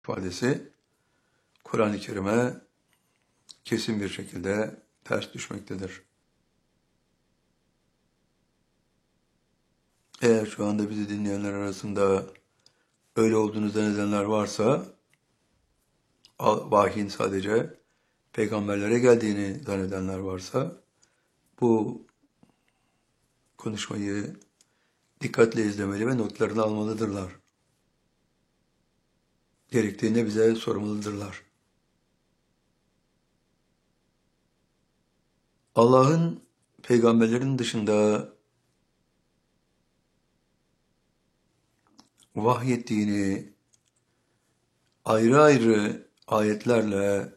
ifadesi Kur'an-ı Kerim'e kesin bir şekilde ters düşmektedir. Eğer şu anda bizi dinleyenler arasında öyle olduğunu zannedenler varsa, vahyin sadece peygamberlere geldiğini zannedenler varsa, bu konuşmayı dikkatle izlemeli ve notlarını almalıdırlar. Gerektiğinde bize sormalıdırlar. Allah'ın peygamberlerin dışında vahyettiğini ayrı ayrı ayetlerle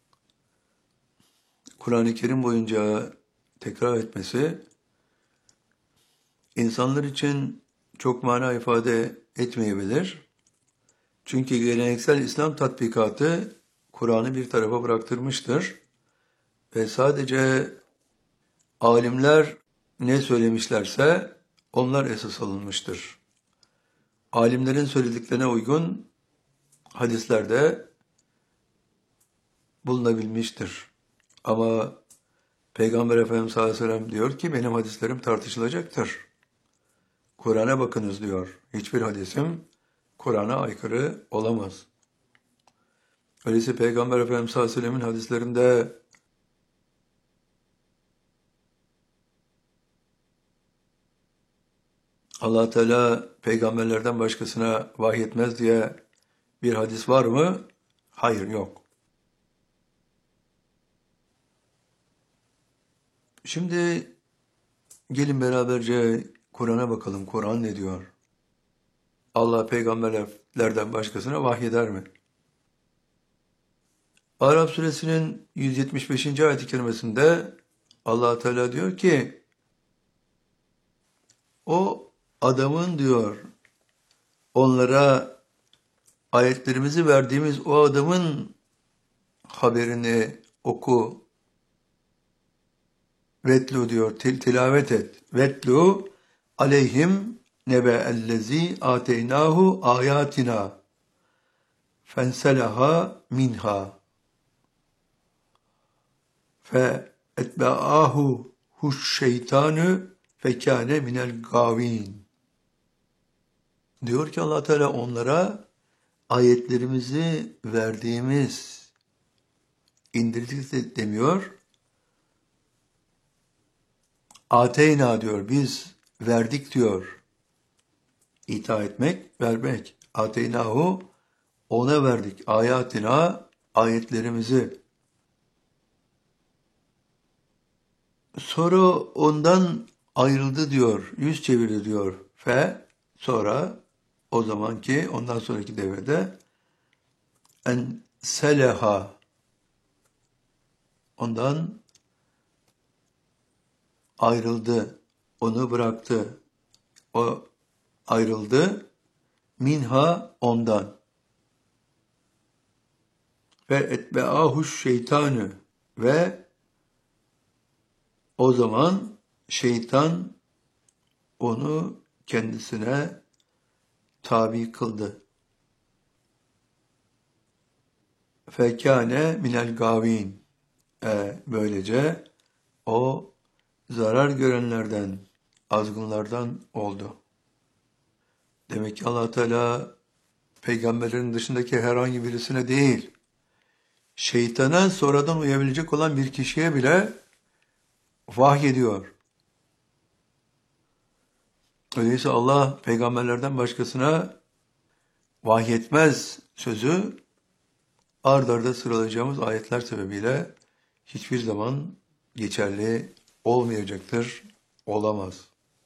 Kur'an-ı Kerim boyunca tekrar etmesi, insanlar için çok mana ifade etmeyebilir. Çünkü geleneksel İslam tatbikatı Kur'an'ı bir tarafa bıraktırmıştır. Ve sadece alimler ne söylemişlerse onlar esas alınmıştır. Alimlerin söylediklerine uygun hadislerde bulunabilmiştir. Ama Peygamber Efendimiz sallallahu aleyhi ve sellem diyor ki benim hadislerim tartışılacaktır. Kur'an'a bakınız diyor. Hiçbir hadisim Kur'an'a aykırı olamaz. Öyleyse Peygamber Efendimiz sallallahu aleyhi ve sellemin hadislerinde Allah Teala peygamberlerden başkasına vahyetmez diye bir hadis var mı? Hayır, yok. Şimdi gelin beraberce Kur'an'a bakalım. Kur'an ne diyor? Allah peygamberlerden başkasına vahyeder mi? Araf suresinin 175. ayet-i kerimesinde Allah Teala diyor ki o adamın diyor onlara ayetlerimizi verdiğimiz o adamın haberini oku. Vetlu diyor, tilavet et. Vetlu aleyhim nebe'ellezi ateynahu ayatina fenselaha minha fe etbe'ahu huş şeytanü fekâne minel gâvîn. Diyor ki Allah Teala onlara ayetlerimizi verdiğimiz indirdik demiyor. Ateyna diyor, biz verdik diyor. İta etmek, vermek. Ateynahu, ona verdik. Ayatina, ayetlerimizi. Sonra ondan ayrıldı diyor, yüz çevirdi diyor. Sonra o zamanki, ondan sonraki devrede en seleha, ondan ayrıldı, onu bıraktı. O ayrıldı, minha ondan. Ve etbeahuş şeytanı ve o zaman şeytan onu kendisine tabi kıldı. Fekâne minel gâvîn. Böylece o zarar görenlerden, azgınlardan oldu. Demek ki Allah Teala peygamberlerin dışındaki herhangi birisine değil, şeytana sonradan uyabilecek olan bir kişiye bile vahyediyor. Öyleyse Allah peygamberlerden başkasına vahyetmez sözü ard arda sıralayacağımız ayetler sebebiyle hiçbir zaman geçerli olmayacaktır, olamaz.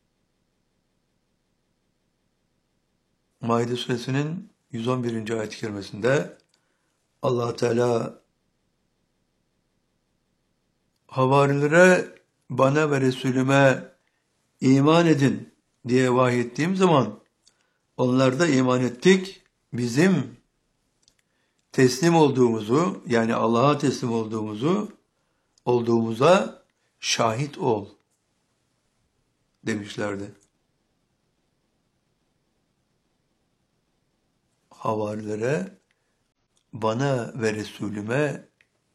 Maide suresinin 111. ayet-i kerimesinde Allah Teala havarilere bana ve Resulüme iman edin diye vahyettiğim zaman onlar da iman ettik. Bizim teslim olduğumuzu, yani Allah'a teslim olduğumuza şahit ol demişlerdi. Havarilere bana ve Resulüme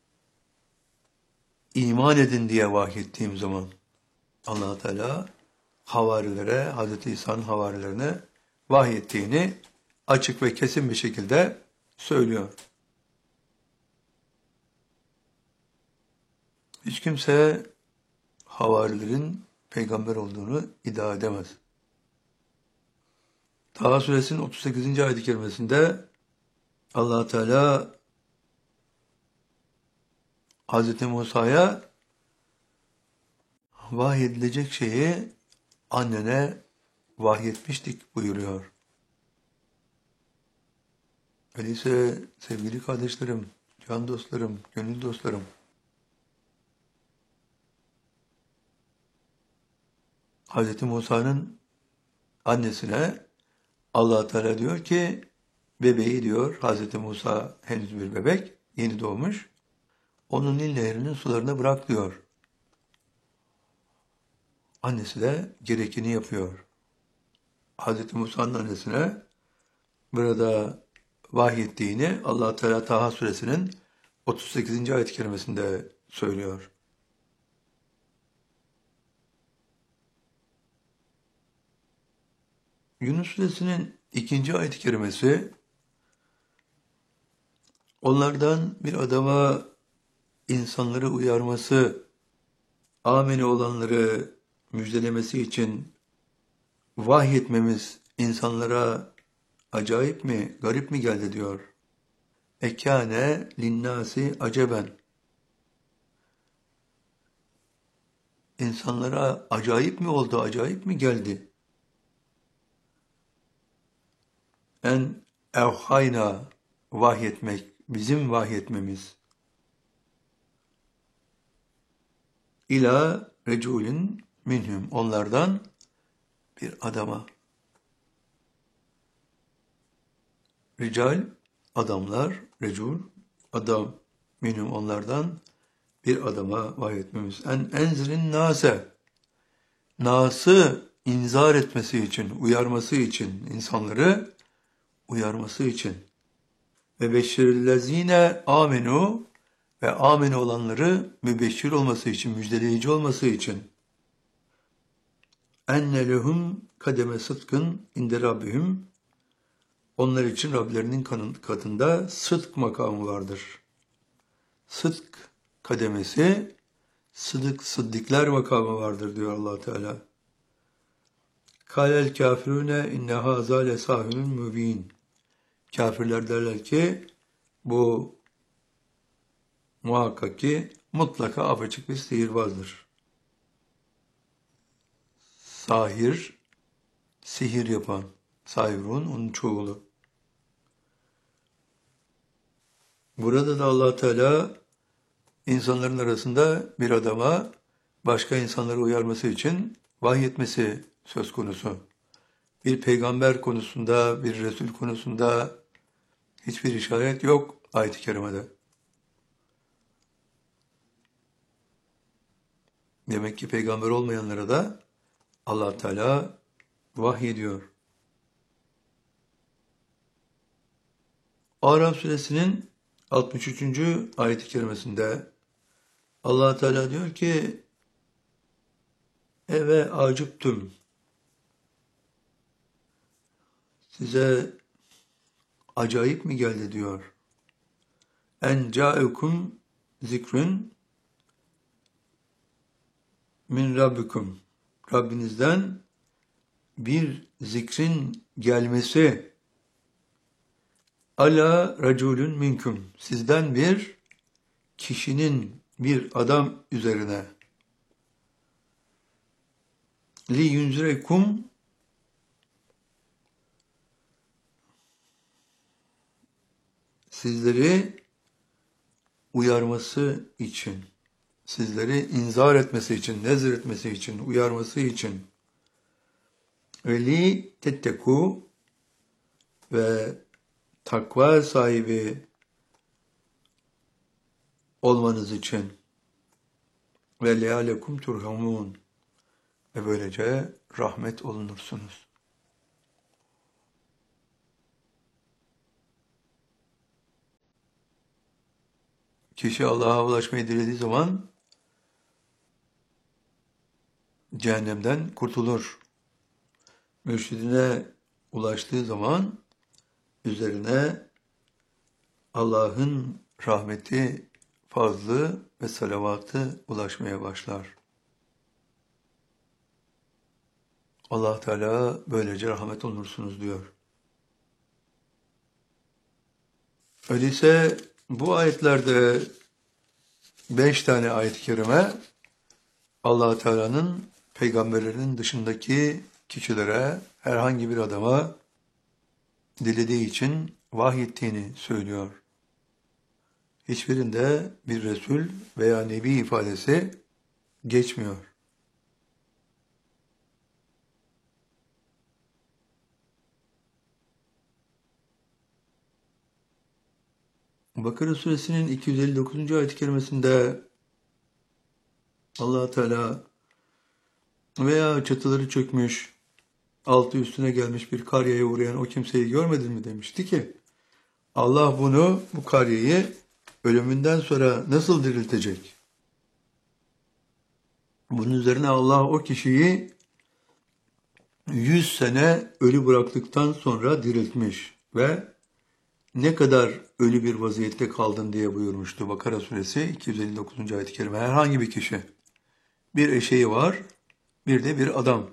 iman edin diye vahyettiğim zaman Allah Teala havarilere, Hz. İsa'nın havarilerine vahyettiğini açık ve kesin bir şekilde söylüyor. Hiç kimse havarilerin peygamber olduğunu iddia edemez. Taha suresinin 38. ayet-i kerimesinde Allah Teala Hz. Musa'ya vahyedilecek şeyi annene vahyetmiştik buyuruyor. Öyleyse sevgili kardeşlerim, can dostlarım, gönül dostlarım, Hz. Musa'nın annesine Allah Teala diyor ki, bebeği diyor, Hz. Musa henüz bir bebek, yeni doğmuş, onu Nil Nehri'nin sularına bırak diyor. Annesi de gerekeni yapıyor. Hz. Musa'nın annesine burada vahyettiğini Allah Teala Taha suresinin 38. ayet-i kerimesinde söylüyor. Yunus suresinin 2. ayet-i kerimesi onlardan bir adama insanları uyarması, ameni olanları müjdelemesi için vahyetmemiz insanlara acayip mi, garip mi geldi diyor. Ekâne linnâsi aceben. İnsanlara acayip mi oldu, acayip mi geldi? En evhayna vahyetmek, bizim vahyetmemiz. İlâ reculin minhum. Onlardan bir adama. Rical, adamlar, recul, adam, minhum onlardan bir adama vahyetmemiz. Enzirin nase. Nas'ı inzar etmesi için, uyarması için, insanları uyarması için. Ve beşşirillezine amenu ve amin olanları mübeşşir olması için, müjdeleyici olması için. Enne lehum kademe sıdkın inde rabbihim. Onlar için Rablerinin katında sıdk makamı vardır. Sıdk kademesi, sıddıklar makamı vardır diyor Allah Teala. Kâlel kâfirûne inne hâzâ lesâhirun mübîn. Kafirler derler ki bu muhakkak ki mutlaka apaçık bir sihirbazdır. Sahir, sihir yapan. Sahirun onun çoğulu. Burada da Allah Teala insanların arasında bir adama başka insanları uyarması için vahyetmesi söz konusu. Bir peygamber konusunda, bir Resul konusunda hiçbir işaret yok ayet-i kerimede. Demek ki peygamber olmayanlara da Allah Teala vahyediyor. Araf suresinin 63. ayet-i kerimesinde Allah Teala diyor ki eve acıptüm. Size acayip mi geldi diyor. En ca'ekum zikrün min rabbikum. Rabbinizden bir zikrin gelmesi ala raculun minkum. Sizden bir kişinin, bir adam üzerine li yunzirekum sizleri uyarması için, sizleri inzar etmesi için, nezir etmesi için, uyarması için ve li tetteku ve takva sahibi olmanız için ve lealekum turhamun ve böylece rahmet olunursunuz. Kişi Allah'a ulaşmayı dilediği zaman cehennemden kurtulur. Mürşidine ulaştığı zaman üzerine Allah'ın rahmeti, fazlı ve salavatı ulaşmaya başlar. Allah Teala böylece rahmet olursunuz diyor. Öyleyse bu ayetlerde 5 tane ayet-i kerime Allah Teala'nın peygamberlerinin dışındaki kişilere, herhangi bir adama dilediği için vahyettiğini söylüyor. Hiçbirinde bir Resul veya Nebi ifadesi geçmiyor. Bakara suresinin 259. ayet-i kerimesinde Allah Teala veya çatıları çökmüş, altı üstüne gelmiş bir karyaya uğrayan o kimseyi görmedin mi demişti ki, Allah bu karyeyi ölümünden sonra nasıl diriltecek? Bunun üzerine Allah o kişiyi 100 sene ölü bıraktıktan sonra diriltmiş ve ne kadar ölü bir vaziyette kaldın diye buyurmuştu. Bakara suresi 259. ayet-i kerime. Herhangi bir kişi, bir eşeği var, bir de bir adam.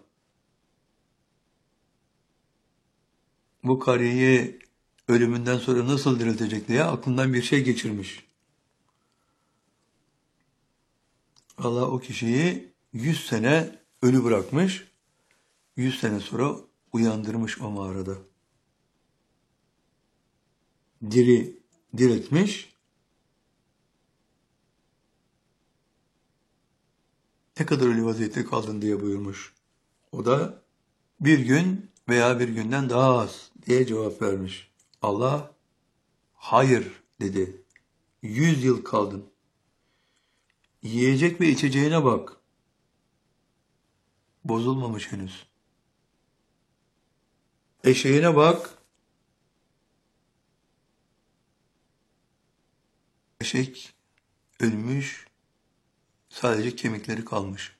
Bu karyeyi ölümünden sonra nasıl diriltecek diye aklından bir şey geçirmiş. Allah o kişiyi 100 sene ölü bırakmış, 100 sene sonra uyandırmış o mağarada. Diriltmiş. Ne kadar ölü vaziyette kaldın diye buyurmuş. O da bir gün veya bir günden daha az diye cevap vermiş. Allah hayır dedi. 100 yıl kaldın. Yiyecek ve içeceğine bak. Bozulmamış henüz. Eşeğine bak. Eşek ölmüş. Sadece kemikleri kalmış.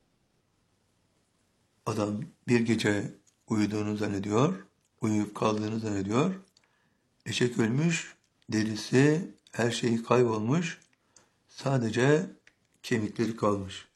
Adam bir gece uyuduğunu zannediyor. Uyuyup kaldığını zannediyor. Eşek ölmüş. Derisi, her şeyi kaybolmuş. Sadece kemikleri kalmış.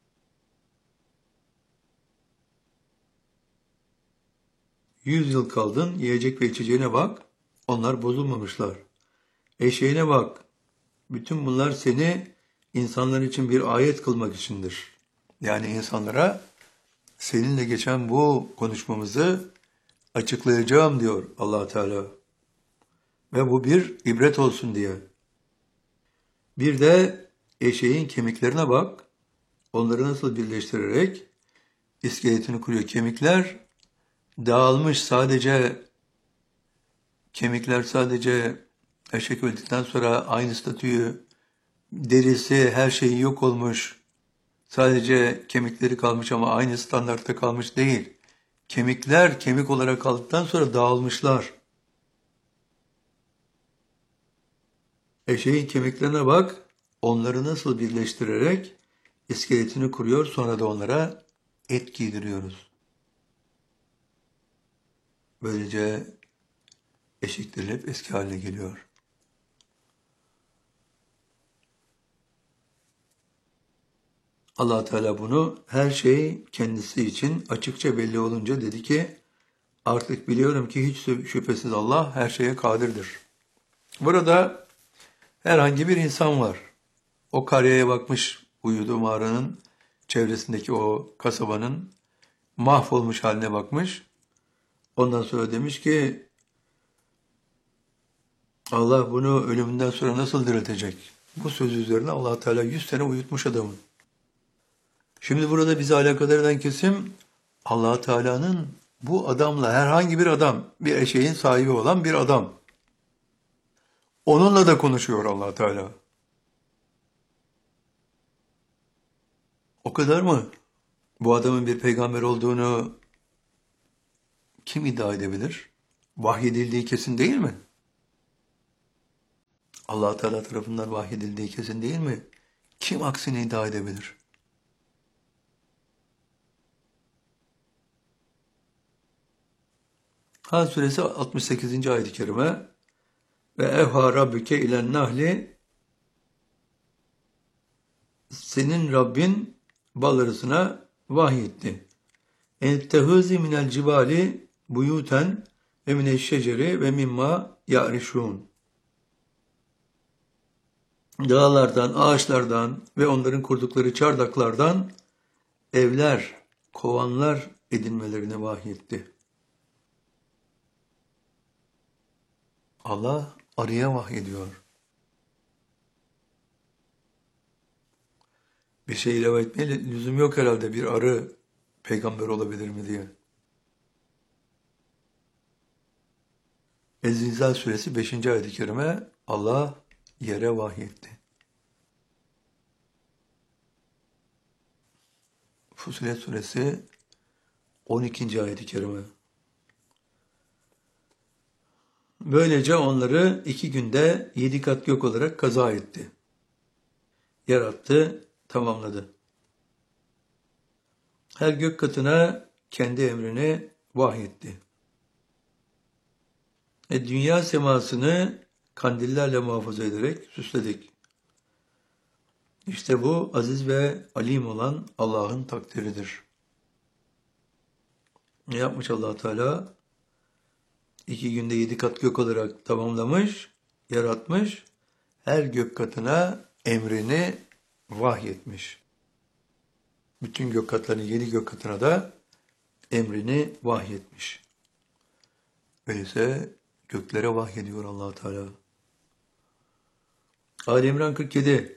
Yüz yıl kaldın, yiyecek ve içeceğine bak, onlar bozulmamışlar. Eşeğine bak, bütün bunlar seni insanlar için bir ayet kılmak içindir. Yani insanlara seninle geçen bu konuşmamızı açıklayacağım diyor Allah Teala. Ve bu bir ibret olsun diye. Bir de eşeğin kemiklerine bak, onları nasıl birleştirerek iskeletini kuruyor. Kemikler dağılmış, kemikler sadece eşek öldükten sonra aynı statüyü, derisi, her şeyi yok olmuş. Sadece kemikleri kalmış ama aynı standartta kalmış değil. Kemikler kemik olarak kaldıktan sonra dağılmışlar. Eşeğin kemiklerine bak, onları nasıl birleştirerek iskeletini kuruyor, sonra da onlara et giydiriyoruz. Böylece eşekler hep eski haline geliyor. Allah Teala bunu her şey kendisi için açıkça belli olunca dedi ki, artık biliyorum ki hiç şüphesiz Allah her şeye kadirdir. Burada herhangi bir insan var. O karyaya bakmış, uyuduğu mağaranın çevresindeki o kasabanın mahvolmuş haline bakmış. Ondan sonra demiş ki, Allah bunu ölümünden sonra nasıl diriltecek? Bu söz üzerine Allah Teala 100 sene uyutmuş adamı. Şimdi burada bizi alakadar eden kesim, Allah Teala'nın bu adamla, herhangi bir adam, bir eşeğin sahibi olan bir adam. Onunla da konuşuyor Allah Teala. O kadar mı? Bu adamın bir peygamber olduğunu kim iddia edebilir? Vahyedildiği kesin değil mi? Allah Teala tarafından vahyedildiği kesin değil mi? Kim aksini iddia edebilir? Had suresi 68. ayet-i kerime ve evha rabbuke ilen nahli, senin Rabbin bal arısına vahyetti. Entehüzi minel cibali buyuten ve mineşşeceri ve mimma ya'rişun. Dağlardan, ağaçlardan ve onların kurdukları çardaklardan evler, kovanlar edinmelerini vahyetti. Allah arıya vahyediyor. Bir şey ilave etmeye lüzum yok herhalde, bir arı peygamber olabilir mi diye. Ez-Zilzal suresi 5. ayet-i kerime Allah yere vahyetti. Fussilet suresi 12. ayet-i kerime. Böylece onları 2 günde 7 kat gök olarak kaza etti. Yarattı, tamamladı. Her gök katına kendi emrini vahyetti. Dünya semasını kandillerle muhafaza ederek süsledik. İşte bu aziz ve alim olan Allah'ın takdiridir. Ne yapmış Allah Teala? 2 günde 7 kat gök olarak tamamlamış, yaratmış. Her gök katına emrini vahyetmiş. Bütün gök katlarının 7 gök katına da emrini vahyetmiş. Öyleyse göklere vahyediyor Allah Teala. Ali İmran 47.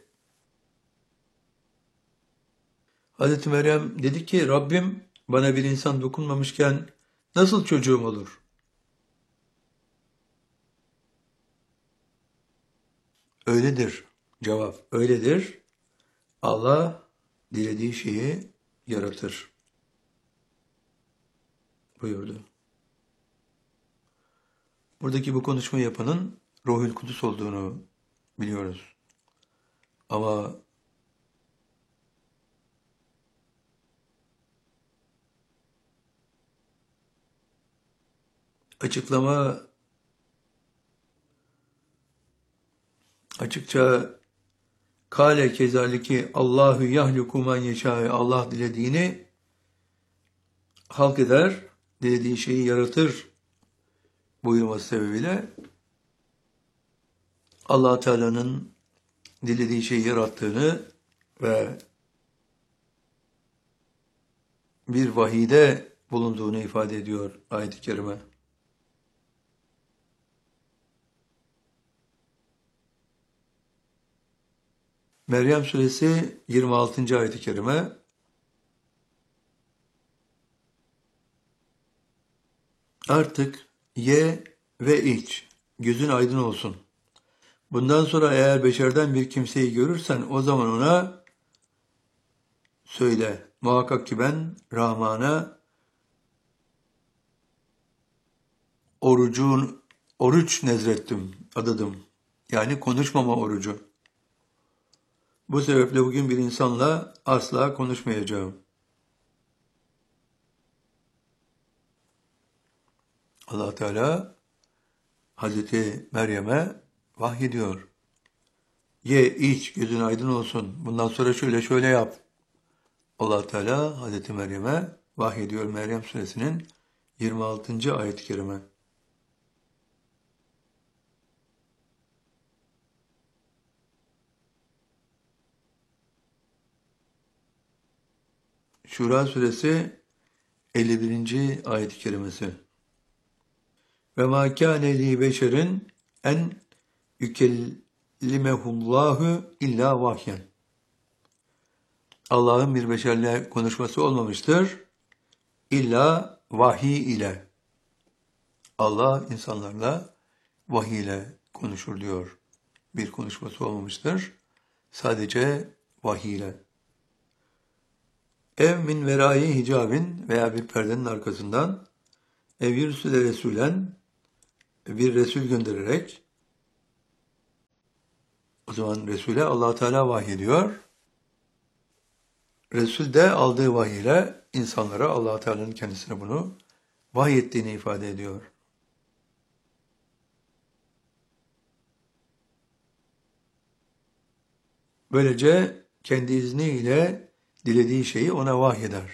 Hazreti Meryem dedi ki, Rabbim bana bir insan dokunmamışken nasıl çocuğum olur? Öyledir. Cevap, öyledir. Allah dilediği şeyi yaratır buyurdu. Buradaki bu konuşmayı yapanın Ruhul Kudüs olduğunu biliyoruz. Ama açıkça kâle kezaliki Allahu yahluku men yeşâ, Allah dilediğini halk eder, dilediği şeyi yaratır buyurması sebebiyle Allah Teala'nın dilediği şeyi yarattığını ve bir vahide bulunduğunu ifade ediyor ayet-i kerime. Meryem suresi 26. ayet-i kerime. Artık ye ve iç, gözün aydın olsun. Bundan sonra eğer beşerden bir kimseyi görürsen o zaman ona söyle. Muhakkak ki ben Rahman'a oruç nezrettim, adadım. Yani konuşmama orucu. Bu sebeple bugün bir insanla asla konuşmayacağım. Allah Teala Hazreti Meryem'e vahyediyor. Ye, iç, gözün aydın olsun. Bundan sonra şöyle yap. Allah Teala Hazreti Meryem'e vahyediyor Meryem suresinin 26. ayet-i kerime. Şura suresi 51. ayet-i kerimesi. Ve mâ kâne li beşerin en yükellimehullahu illa vahyen. Allah'ın bir beşerle konuşması olmamıştır. İlla vahiy ile. Allah insanlarla vahiy ile konuşur diyor. Bir konuşması olmamıştır. Sadece vahiy ile. Ev min verai hicabin, veya bir perdenin arkasından, ev yürsüle resulen, bir resul göndererek, zaman Resul'e Allah Teala vahyediyor. Resul de aldığı vahiy ile insanlara Allah Teala'nın kendisine bunu vahyettiğini ifade ediyor. Böylece kendi izniyle dilediği şeyi ona vahyeder.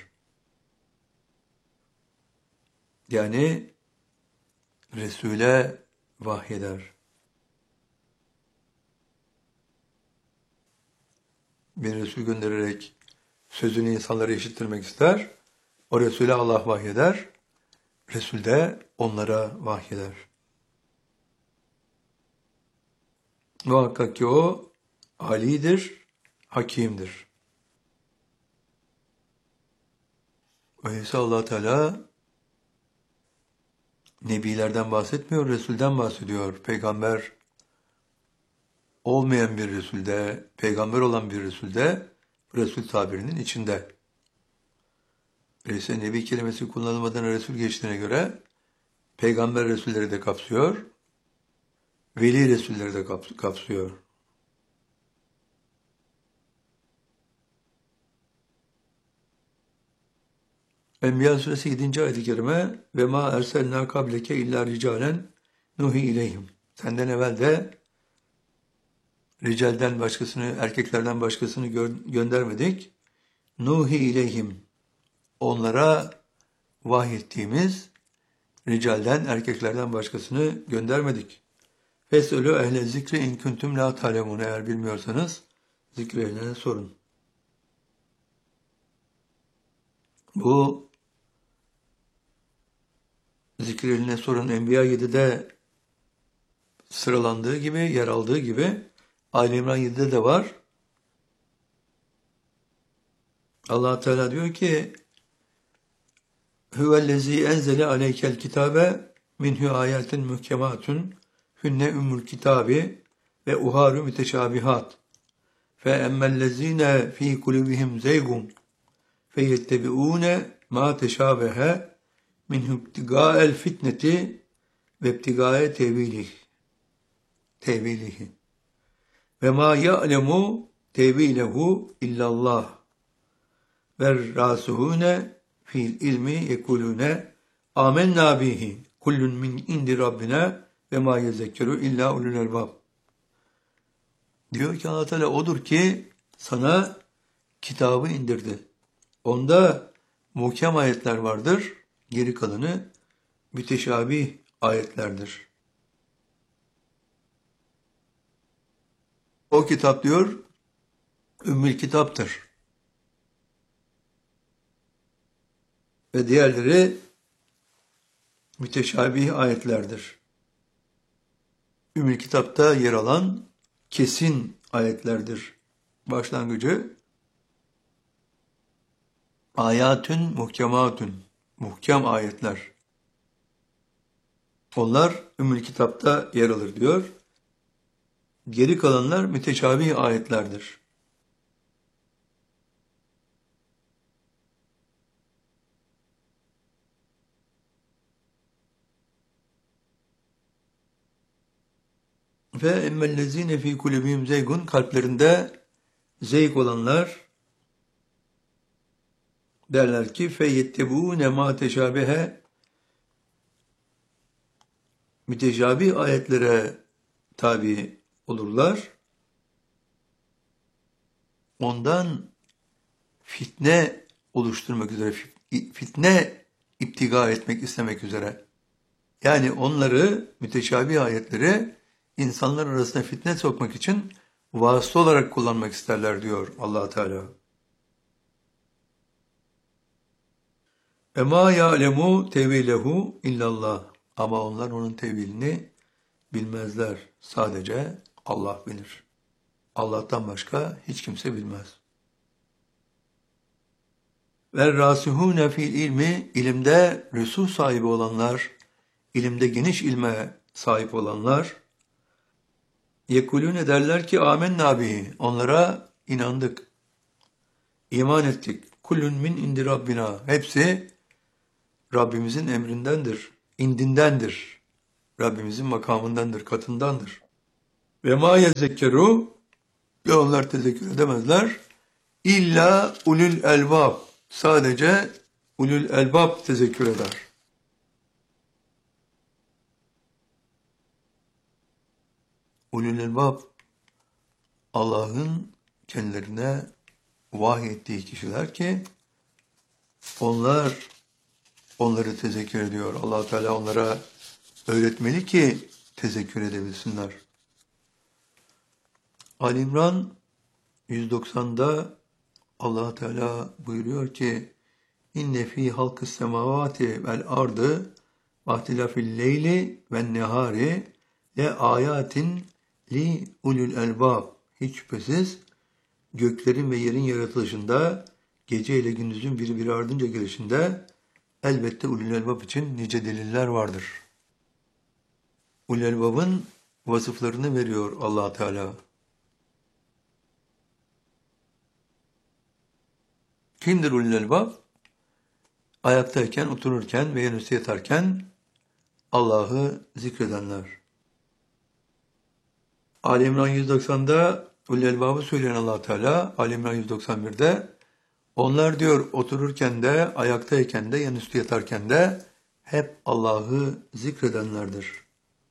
Yani Resul'e vahyeder. Bir Resul göndererek sözünü insanlara işittirmek ister. O Resul'e Allah vahyeder. Resul de onlara vahyeder. Muhakkak ki o alidir, hakimdir. Öyleyse Allah Teala nebilerden bahsetmiyor, Resul'den bahsediyor. Peygamber olmayan bir Resul'de, peygamber olan bir Resul'de, Resul tabirinin içinde. Öyleyse nebi kelimesi kullanılmadan Resul geçtiğine göre peygamber Resulleri de kapsıyor, veli Resulleri de kapsıyor. Enbiya suresi 7. ayet-i kerime ve ma erselna kableke illa ricalen nuhi ileyhim. Senden evvel de ricalden başkasını, erkeklerden başkasını göndermedik. Nuhi ileyhim. Onlara vahyettiğimiz ricalden, erkeklerden başkasını göndermedik. Fesölü ehle zikri in kuntum la talemun. Eğer bilmiyorsanız zikri ehline sorun. Bu zikri ehline sorun Enbiya 7'de sıralandığı gibi, yer aldığı gibi Ali İmran 7'de de var. Allah Teala diyor ki Huvellezî enzele aleykel kitabe minhu ayatin muhkematun hünne ümmül kitabi ve uharu müteşabihat fe emmellezîne fî kulubihim zeygun feyettebiûne mâ teşâbehe minhu ibtigâel fitneti ve ibtigâe tevilihi ve mâ ya'lemu tevilehu illallah ve râsuhûne fil ilmi yekulune amennâ bihi kullun min indi rabbina ve ma yezekkeru illa ulul elbab. Diyor ki Allah Teala odur ki sana kitabı indirdi. Onda muhkem ayetler vardır. Geri kalanı müteşabih ayetlerdir. O kitap diyor ümmül kitaptır. Ve diğerleri müteşabih ayetlerdir. Ümmül kitapta yer alan kesin ayetlerdir. Başlangıcı ayatün muhkematün, muhkem ayetler. Onlar Ümmül kitapta yer alır diyor. Geri kalanlar müteşabih ayetlerdir. Ve emmellezine fî kulubihim zeygun, kalplerinde zeyg olanlar derler ki feyettebûne mâ teşâbehe, müteşabih ayetlere tabi olurlar. Ondan fitne oluşturmak üzere, fitne iptiga etmek istemek üzere. Yani onları, müteşabih ayetleri insanlar arasında fitne sokmak için vasıta olarak kullanmak isterler diyor Allah Teala. Ema ya'lemu tevilehu illallah. Ama onlar onun tevilini bilmezler. Sadece Allah bilir. Allah'tan başka hiç kimse bilmez. Ve rasihune fil ilmi, ilimde rüsuh sahibi olanlar, ilimde geniş ilme sahip olanlar, yekulune derler ki amennâ bihi, onlara inandık, iman ettik. Kullun min indi rabbina, hepsi Rabbimizin emrindendir, indindendir, Rabbimizin makamındandır, katındandır. Ve ma yezekkeru, ve onlar tezekkür edemezler. İlla ulul elbab. Sadece ulul elbab tezekkür eder. Ulul elbab Allah'ın kendilerine vahyettiği kişiler ki onlar onları tezekkür ediyor. Allah Teala onlara öğretmeli ki tezekkür edebilsinler. Ali İmran 190'da Allah Teala buyuruyor ki İnne fî halkı semavati vel ardı vahtilafil leyli ve nehari le ayatin li ulul elbab. Hiç şüphesiz göklerin ve yerin yaratılışında gece ile gündüzün birbiri ardınca gelişinde elbette ulul elbab için nice deliller vardır. Ulul elbabın vasıflarını veriyor Allah Teala. Kimdir ulul elbab? Ayaktayken, otururken ve yanüstü yatarken Allah'ı zikredenler. Ali İmran 190'da ulul elbabı söyleyen Allah Teala, Ali İmran 191'de onlar diyor otururken de, ayaktayken de, yanüstü yatarken de hep Allah'ı zikredenlerdir.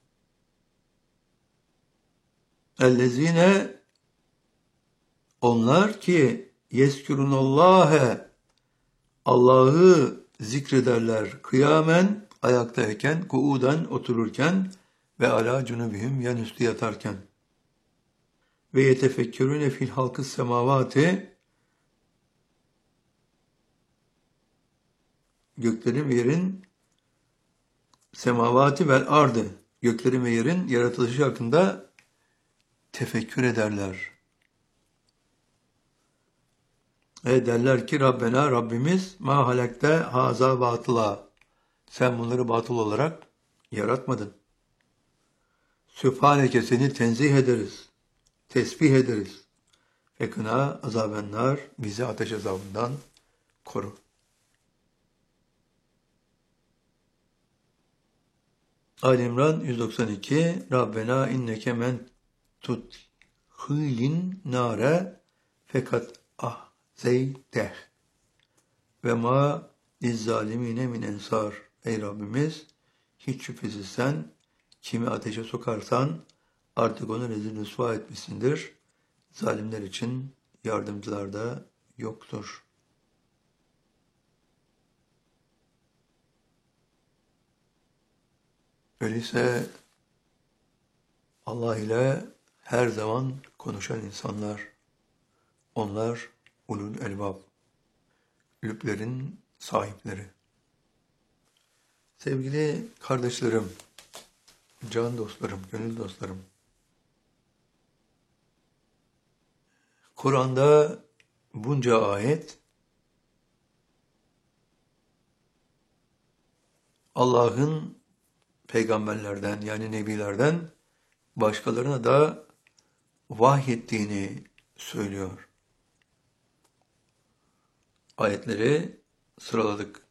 Ellezine onlar ki yeskürunallâhe Allah'ı zikrederler kıyamen, ayaktayken, kuuden otururken ve ala cunubihim yanüstü yatarken. Ve yetefekkürüne fil halkı semavati göklerin ve yerin semavati vel ardı göklerin ve yerin yaratılışı hakkında tefekkür ederler. Derler ki Rabbena Rabbimiz ma halekte haza batıla. Sen bunları batıl olarak yaratmadın. Sübhaneke seni tenzih ederiz. Tesbih ederiz. Fekına azabennar bizi ateş azabından koru. Ali İmran 192 Rabbena inneke men tudhilin nare fekat zeyteh ve ma izzalimine min ensar. Ey Rabbimiz hiç şüphesiz sen kimi ateşe sokarsan artık onu rezil rüsva etmişsindir. Zalimler için yardımcılar da yoktur. Öyleyse Allah ile her zaman konuşan insanlar, onlar ulul elbab, kalplerin sahipleri. Sevgili kardeşlerim, can dostlarım, gönül dostlarım, Kur'an'da bunca ayet Allah'ın peygamberlerden yani nebilerden başkalarına da vahyettiğini söylüyor. Ayetleri sıraladık.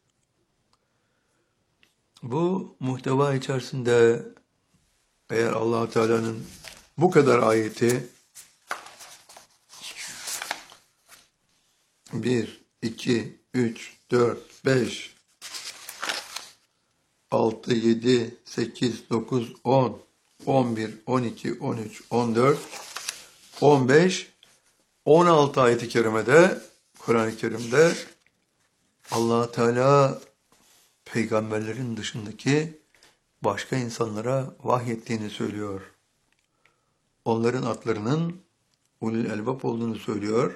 Bu muhteva içerisinde eğer Allah Teala'nın bu kadar ayeti 1, 2, 3, 4, 5, 6, 7, 8, 9, 10, 11, 12, 13, 14, 15, 16 ayet-i kerimede Kur'an-ı Kerim'de Allah Teala peygamberlerin dışındaki başka insanlara vahyettiğini söylüyor. Onların adlarının ulul elbab olduğunu söylüyor.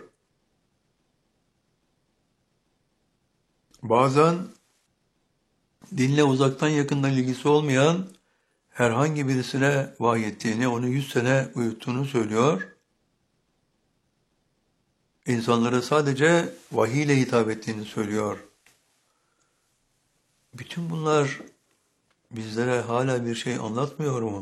Bazen dinle uzaktan yakından ilgisi olmayan herhangi birisine vahyettiğini, onu 100 sene uyuttuğunu söylüyor. İnsanlara sadece vahiy ile hitap ettiğini söylüyor. Bütün bunlar bizlere hala bir şey anlatmıyor mu?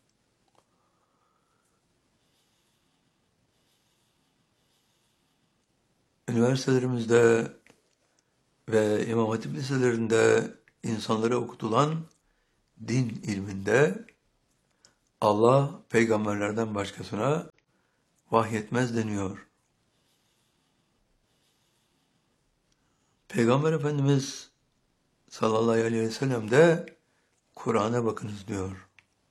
Üniversitelerimizde ve İmam Hatip liselerinde insanlara okutulan din ilminde Allah peygamberlerden başkasına vahyetmez deniyor. Peygamber Efendimiz sallallahu aleyhi ve sellem de Kur'an'a bakınız diyor.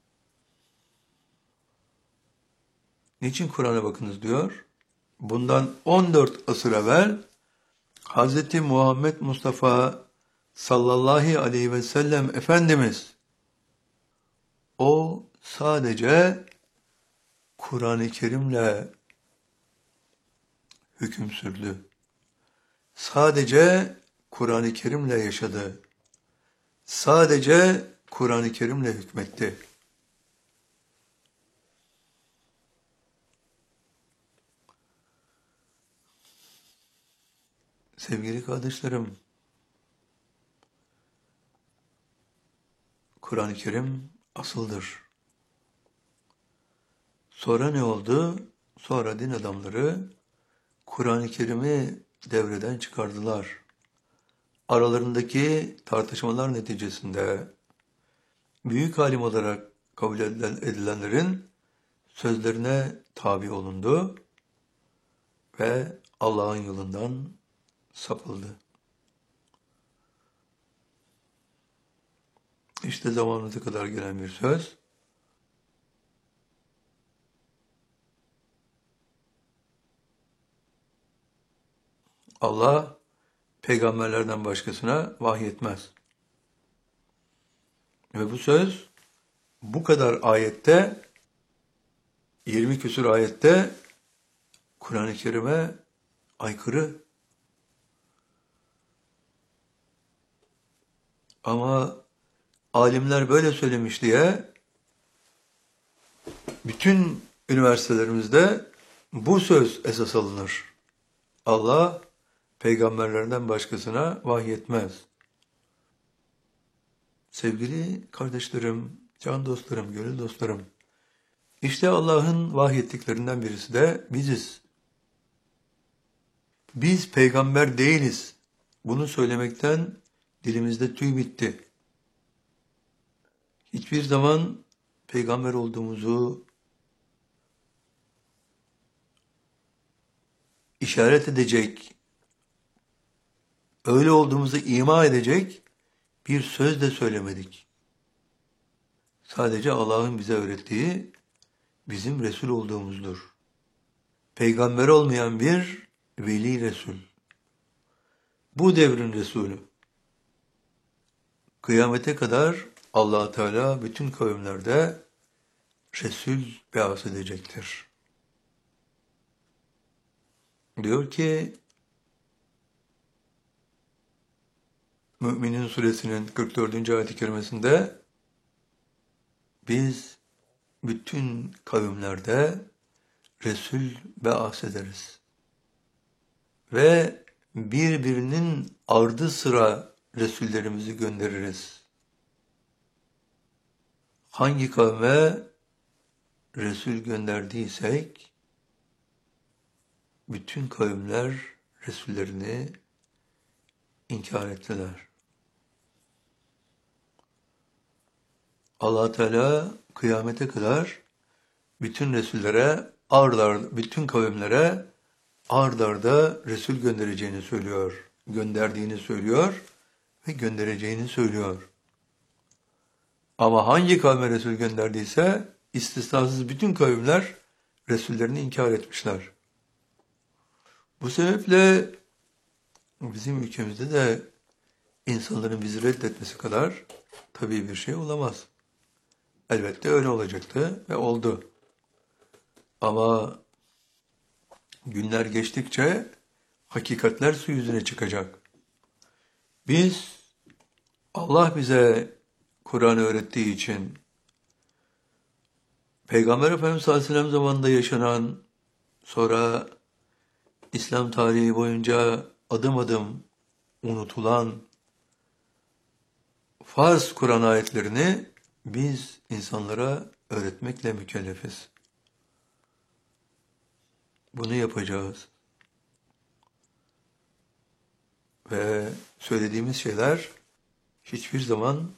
Niçin Kur'an'a bakınız diyor? Bundan 14 asır evvel Hz. Muhammed Mustafa sallallahu aleyhi ve sellem Efendimiz o sadece Kur'an-ı Kerim'le hüküm sürdü. Sadece Kur'an-ı Kerim'le yaşadı. Sadece Kur'an-ı Kerim'le hükmetti. Sevgili kardeşlerim, Kur'an-ı Kerim asıldır. Sonra ne oldu? Sonra din adamları Kur'an-ı Kerim'i devreden çıkardılar. Aralarındaki tartışmalar neticesinde büyük alim olarak kabul edilenlerin sözlerine tabi olundu ve Allah'ın yolundan sapıldı. İşte zamanımıza kadar gelen bir söz. Allah peygamberlerden başkasına vahyetmez. Ve bu söz bu kadar ayette, 20 küsur ayette Kur'an-ı Kerim'e aykırı. Ama alimler böyle söylemiş diye bütün üniversitelerimizde bu söz esas alınır. Allah peygamberlerden başkasına vahyetmez. Sevgili kardeşlerim, can dostlarım, gönül dostlarım, işte Allah'ın vahyettiklerinden birisi de biziz. Biz peygamber değiliz. Bunu söylemekten dilimizde tüy bitti. Hiçbir zaman peygamber olduğumuzu işaret edecek, öyle olduğumuzu ima edecek bir söz de söylemedik. Sadece Allah'ın bize öğrettiği bizim Resul olduğumuzdur. Peygamber olmayan bir veli Resul. Bu devrin Resulü. Kıyamete kadar Allah Teala bütün kavimlerde Resul be'as edecektir. Diyor ki Mü'minin suresinin 44. ayet-i kerimesinde biz bütün kavimlerde Resul be'as ederiz. Ve birbirinin ardı sıra Resullerimizi göndeririz. Hangi kavme Resul gönderdiysek bütün kavimler Resullerini inkar ettiler. Allah Teala kıyamete kadar bütün Resullere bütün kavimlere ard arda Resul göndereceğini söylüyor, gönderdiğini söylüyor ve göndereceğini söylüyor. Ama hangi kavme Resul gönderdiyse istisnasız bütün kavimler Resullerini inkar etmişler. Bu sebeple bizim ülkemizde de insanların bizi reddetmesi kadar tabii bir şey olamaz. Elbette öyle olacaktı ve oldu. Ama günler geçtikçe hakikatler su yüzüne çıkacak. Biz Allah bize Kur'an'ı öğrettiği için Peygamber Efendimiz sallallahu aleyhi ve sellem zamanında yaşanan, sonra İslam tarihi boyunca adım adım unutulan farz Kur'an ayetlerini biz insanlara öğretmekle mükellefiz. Bunu yapacağız. Ve söylediğimiz şeyler hiçbir zaman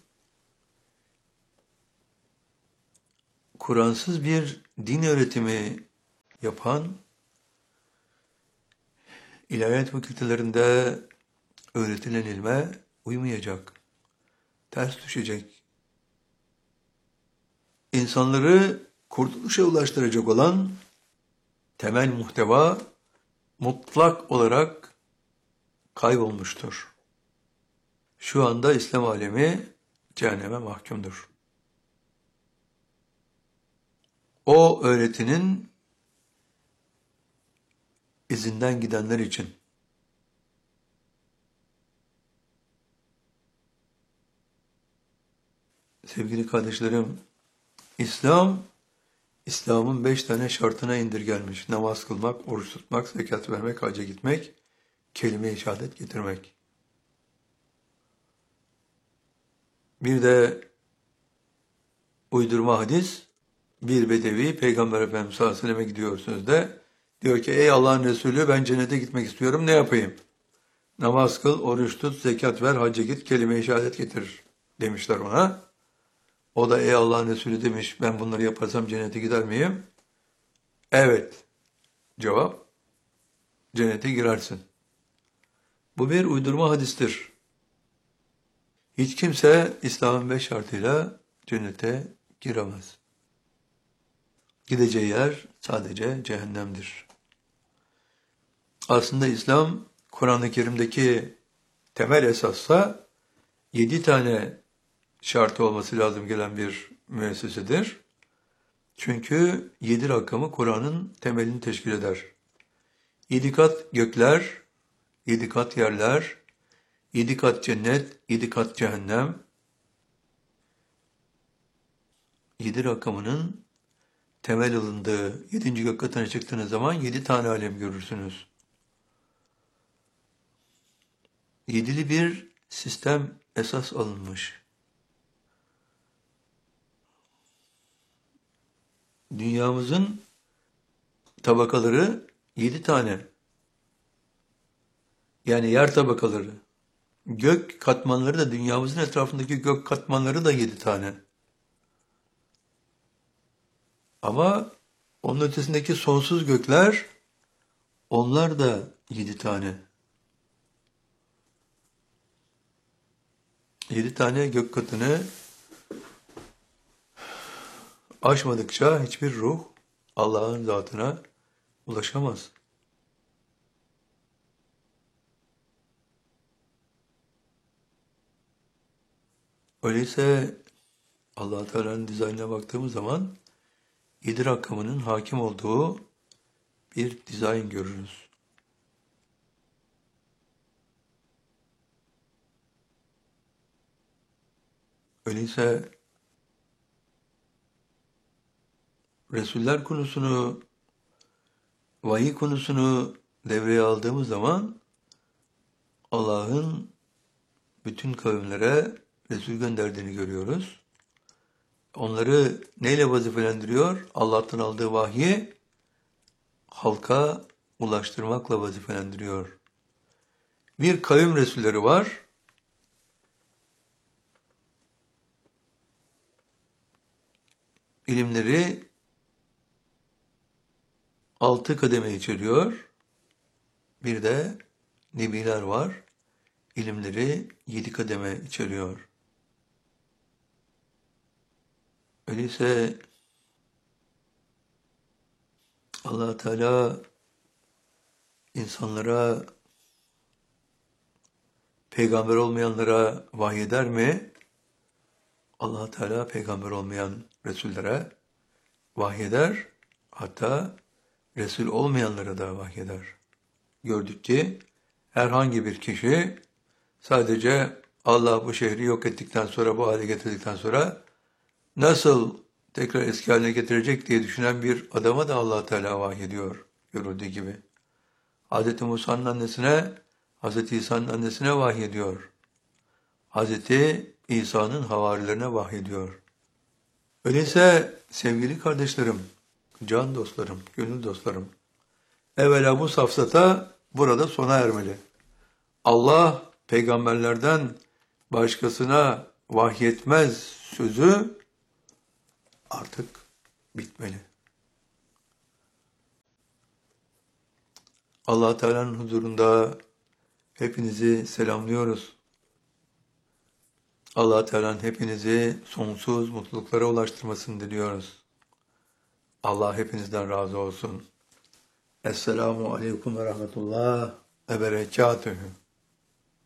Kur'ansız bir din öğretimi yapan, ilahiyat fakültelerinde öğretilen ilme uymayacak, ters düşecek. İnsanları kurtuluşa ulaştıracak olan temel muhteva mutlak olarak kaybolmuştur. Şu anda İslam alemi cehenneme mahkumdur. O öğretinin izinden gidenler için sevgili kardeşlerim, İslam'ın 5 tane şartına indirgenmiş. Namaz kılmak, oruç tutmak, zekat vermek, hacca gitmek, kelime-i şehadet getirmek. Bir de uydurma hadis, bir bedevi Peygamber Efendimiz sallallahu aleyhi ve selleme gidiyorsunuz da diyor ki ey Allah'ın Resulü ben cennete gitmek istiyorum ne yapayım? Namaz kıl, oruç tut, zekat ver, hacca git, kelime-i şehadet getir demişler ona. O da ey Allah'ın Resulü demiş ben bunları yaparsam cennete gider miyim? Evet. Cevap cennete girersin. Bu bir uydurma hadistir. Hiç kimse İslam'ın 5 şartıyla cennete giremez. Gideceği yer sadece cehennemdir. Aslında İslam, Kur'an-ı Kerim'deki temel esassa 7 tane şartı olması lazım gelen bir müessesedir. Çünkü 7 rakamı Kur'an'ın temelini teşkil eder. 7 kat gökler, 7 kat yerler, 7 kat cennet, 7 kat cehennem. 7 rakamının temel alındığı 7. gök katına çıktığınız zaman 7 tane alem görürsünüz. 7'li bir sistem esas alınmış. Dünyamızın tabakaları 7 tane. Yani yer tabakaları. Gök katmanları da dünyamızın etrafındaki gök katmanları da 7 tane. Ama onun ötesindeki sonsuz gökler onlar da 7 tane. 7 tane gök katını aşmadıkça hiçbir ruh Allah'ın zatına ulaşamaz. Öyleyse Allah Teala'nın dizaynına baktığımız zaman 7 rakamının hakim olduğu bir dizayn görürüz. Öyleyse Resuller konusunu, vahiy konusunu devreye aldığımız zaman Allah'ın bütün kavimlere Resul gönderdiğini görüyoruz. Onları neyle vazifelendiriyor? Allah'tan aldığı vahyi halka ulaştırmakla vazifelendiriyor. Bir kavim Resulleri var. İlimleri 6 kademe içeriyor. Bir de nebiler var. İlimleri 7 kademe içeriyor. Öyleyse Allah Teala insanlara, peygamber olmayanlara vahyeder mi? Allah Teala peygamber olmayan Resullere vahyeder, hatta Resul olmayanlara da vahyeder. Gördük ki herhangi bir kişi sadece Allah bu şehri yok ettikten sonra, bu hale getirdikten sonra nasıl tekrar eski haline getirecek diye düşünen bir adama da Allah Teala vahyediyor görüldüğü gibi. Hz. Musa'nın annesine, Hz. İsa'nın annesine vahyediyor. Hz. İsa'nın havarilerine vahyediyor. Öyleyse sevgili kardeşlerim, can dostlarım, gönül dostlarım, evvela bu safsata burada sona ermeli. Allah peygamberlerden başkasına vahyetmez sözü artık bitmeli. Allah Teala'nın huzurunda hepinizi selamlıyoruz. Allah Teala'nın hepinizi sonsuz mutluluklara ulaştırmasını diliyoruz. Allah hepinizden razı olsun. Esselamu Aleyküm ve Rahmetullah ve Berekatühü.